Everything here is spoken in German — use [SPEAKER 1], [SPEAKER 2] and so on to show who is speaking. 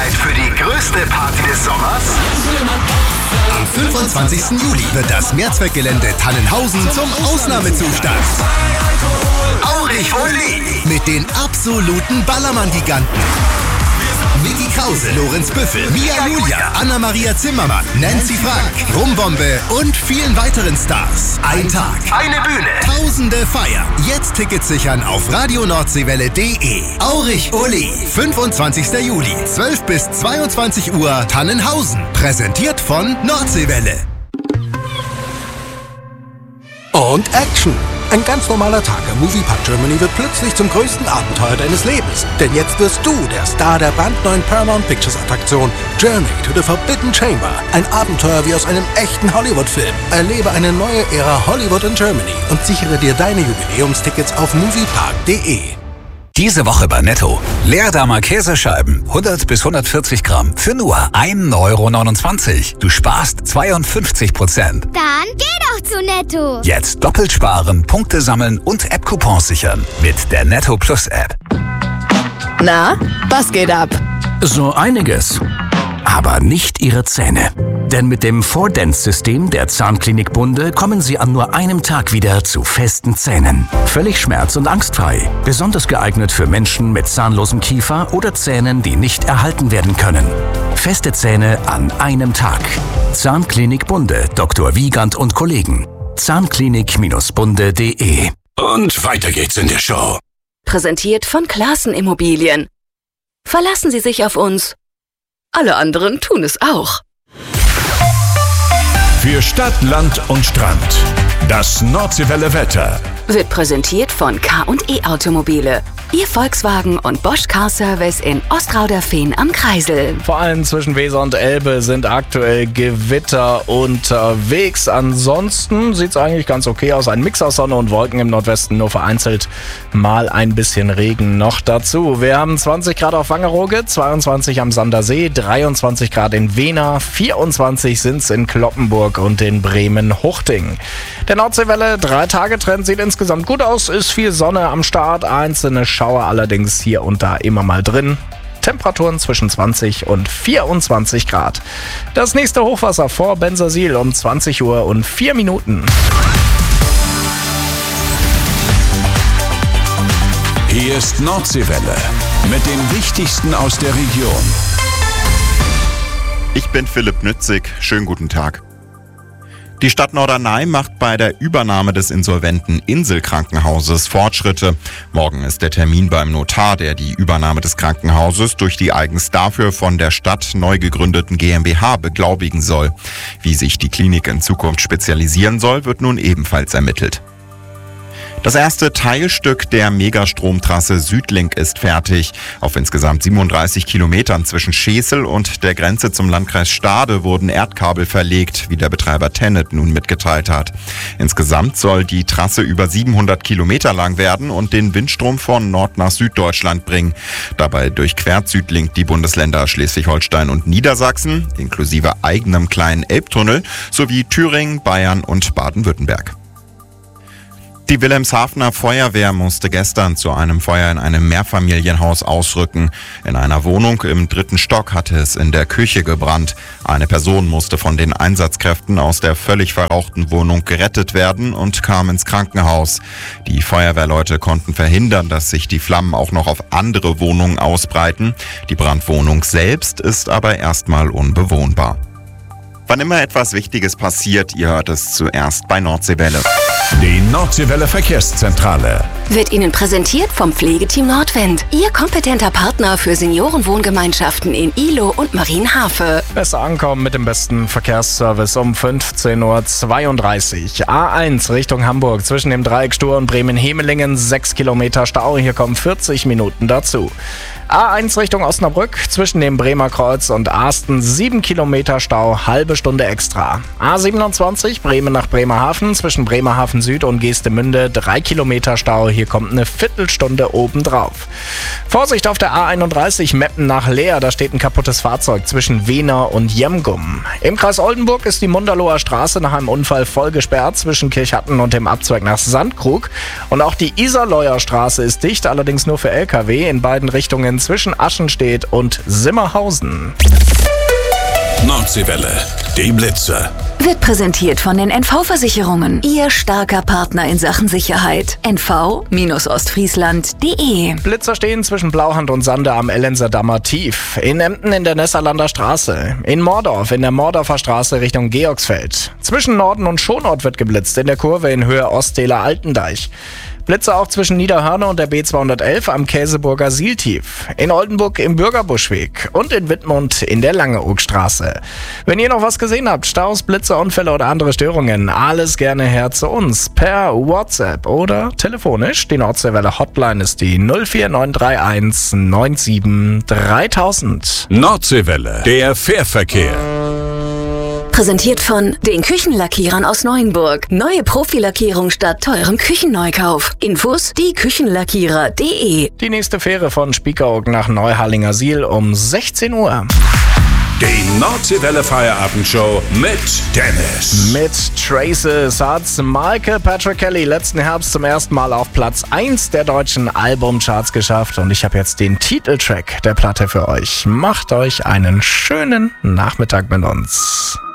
[SPEAKER 1] bereit für die größte Party des Sommers? Am 25. Juli wird das Mehrzweckgelände Tannenhausen zum Ausnahmezustand. Aurich Uli mit den absoluten Ballermann-Giganten. Vicky Krause, Lorenz Büffel, Mia Julia, Anna-Maria Zimmermann, Nancy Frank, Rumbombe und vielen weiteren Stars. Ein Tag, eine Bühne, Tausende feiern. Jetzt Tickets sichern auf radionordseewelle.de. Aurich Uli, 25. Juli, 12 bis 22 Uhr, Tannenhausen. Präsentiert von Nordseewelle.
[SPEAKER 2] Und Action! Ein ganz normaler Tag im Moviepark Germany wird plötzlich zum größten Abenteuer deines Lebens. Denn jetzt wirst du der Star der brandneuen Paramount Pictures Attraktion Journey to the Forbidden Chamber. Ein Abenteuer wie aus einem echten Hollywood-Film. Erlebe eine neue Ära Hollywood in Germany und sichere dir deine Jubiläumstickets auf moviepark.de.
[SPEAKER 3] Diese Woche bei Netto. Leerdamer Käsescheiben, 100 bis 140 Gramm, für nur 1,29 €. Du sparst 52%.
[SPEAKER 4] Dann geh doch zu Netto.
[SPEAKER 3] Jetzt doppelt sparen, Punkte sammeln und App-Coupons sichern. Mit der Netto Plus App.
[SPEAKER 5] Na, was geht ab?
[SPEAKER 6] So einiges. Aber nicht Ihre Zähne. Denn mit dem 4Dents-System der Zahnklinik Bunde kommen Sie an nur einem Tag wieder zu festen Zähnen. Völlig schmerz- und angstfrei. Besonders geeignet für Menschen mit zahnlosem Kiefer oder Zähnen, die nicht erhalten werden können. Feste Zähne an einem Tag. Zahnklinik Bunde, Dr. Wiegand und Kollegen. Zahnklinik-bunde.de.
[SPEAKER 7] Und weiter geht's in der Show.
[SPEAKER 5] Präsentiert von Classen Immobilien. Verlassen Sie sich auf uns. Alle anderen tun es auch.
[SPEAKER 7] Für Stadt, Land und Strand. Das Nordseewelle Wetter
[SPEAKER 5] Wird präsentiert von K&E Automobile. Ihr Volkswagen und Bosch Car Service in Ostrauderfehn am Kreisel.
[SPEAKER 8] Vor allem zwischen Weser und Elbe sind aktuell Gewitter unterwegs. Ansonsten sieht es eigentlich ganz okay aus. Ein Mix aus Sonne und Wolken im Nordwesten, nur vereinzelt mal ein bisschen Regen noch dazu. Wir haben 20 Grad auf Wangerooge, 22 am Sandersee, 23 Grad in Wena, 24 sind es in Cloppenburg und in Bremen-Huchting. Der Nordseewelle 3-Tage-Trend sieht insgesamt gut aus, ist viel Sonne am Start, einzelne Schauer allerdings hier und da immer mal drin. Temperaturen zwischen 20 und 24 Grad. Das nächste Hochwasser vor Bensersiel um 20 Uhr und 4 Minuten.
[SPEAKER 7] Hier ist Nordseewelle mit dem Wichtigsten aus der Region.
[SPEAKER 9] Ich bin Philipp Nützig. Schönen guten Tag. Die Stadt Norderney macht bei der Übernahme des insolventen Inselkrankenhauses Fortschritte. Morgen ist der Termin beim Notar, der die Übernahme des Krankenhauses durch die eigens dafür von der Stadt neu gegründeten GmbH beglaubigen soll. Wie sich die Klinik in Zukunft spezialisieren soll, wird nun ebenfalls ermittelt. Das erste Teilstück der Megastromtrasse Südlink ist fertig. Auf insgesamt 37 Kilometern zwischen Schesel und der Grenze zum Landkreis Stade wurden Erdkabel verlegt, wie der Betreiber TenneT nun mitgeteilt hat. Insgesamt soll die Trasse über 700 Kilometer lang werden und den Windstrom von Nord nach Süddeutschland bringen. Dabei durchquert Südlink die Bundesländer Schleswig-Holstein und Niedersachsen, inklusive eigenem kleinen Elbtunnel, sowie Thüringen, Bayern und Baden-Württemberg. Die Wilhelmshavener Feuerwehr musste gestern zu einem Feuer in einem Mehrfamilienhaus ausrücken. In einer Wohnung im 3. Stock hatte es in der Küche gebrannt. Eine Person musste von den Einsatzkräften aus der völlig verrauchten Wohnung gerettet werden und kam ins Krankenhaus. Die Feuerwehrleute konnten verhindern, dass sich die Flammen auch noch auf andere Wohnungen ausbreiten. Die Brandwohnung selbst ist aber erstmal unbewohnbar. Wann immer etwas Wichtiges passiert, ihr hört es zuerst bei Nordseewelle.
[SPEAKER 7] Die Nordseewelle Verkehrszentrale
[SPEAKER 5] Wird Ihnen präsentiert vom Pflegeteam Nordwind. Ihr kompetenter Partner für Seniorenwohngemeinschaften in Ihlow und Marienhafe.
[SPEAKER 8] Besser ankommen mit dem besten Verkehrsservice um 15:32 Uhr. A1 Richtung Hamburg zwischen dem Dreieck Stur und Bremen-Hemelingen 6 Kilometer Stau. Hier kommen 40 Minuten dazu. A1 Richtung Osnabrück zwischen dem Bremer Kreuz und Asten 7 Kilometer Stau, halbe Stunde extra. A27 Bremen nach Bremerhaven zwischen Bremerhaven Süd und Geestemünde 3 Kilometer Stau, hier kommt eine Viertelstunde obendrauf. Vorsicht auf der A31 Meppen nach Leer, da steht ein kaputtes Fahrzeug zwischen Wehner und Jemgum. Im Kreis Oldenburg ist die Mundaloer Straße nach einem Unfall voll gesperrt zwischen Kirchhatten und dem Abzweig nach Sandkrug. Und auch die Iserleuer Straße ist dicht, allerdings nur für LKW in beiden Richtungen zwischen Aschenstedt und Simmerhausen.
[SPEAKER 7] Nordseewelle, die Blitzer.
[SPEAKER 5] Wird präsentiert von den NV-Versicherungen. Ihr starker Partner in Sachen Sicherheit. nv-ostfriesland.de.
[SPEAKER 8] Blitzer stehen zwischen Blauhand und Sande am Ellenser Dammer Tief. In Emden in der Nesserlander Straße. In Mordorf in der Mordorfer Straße Richtung Georgsfeld. Zwischen Norden und Schonort wird geblitzt in der Kurve in Höhe Osttäler Altendeich. Blitze auch zwischen Niederhörne und der B211 am Käseburger Sieltief. In Oldenburg im Bürgerbuschweg und in Wittmund in der Langeoogstraße. Wenn ihr noch was gesehen habt, Staus, Blitze, Unfälle oder andere Störungen, alles gerne her zu uns per WhatsApp oder telefonisch. Die Nordseewelle Hotline ist die 04931 97 3000.
[SPEAKER 7] Nordseewelle, der Fährverkehr.
[SPEAKER 5] Präsentiert von den Küchenlackierern aus Neuenburg. Neue Profilackierung statt teurem Küchenneukauf. Infos dieküchenlackierer.de.
[SPEAKER 8] Die nächste Fähre von Spiekeroog nach Neuhallinger-Siel um 16 Uhr.
[SPEAKER 7] Die Nordseewelle Feierabendshow mit Dennis.
[SPEAKER 8] Mit Traces hat's Michael Patrick Kelly letzten Herbst zum ersten Mal auf Platz 1 der deutschen Albumcharts geschafft. Und ich habe jetzt den Titeltrack der Platte für euch. Macht euch einen schönen Nachmittag mit uns.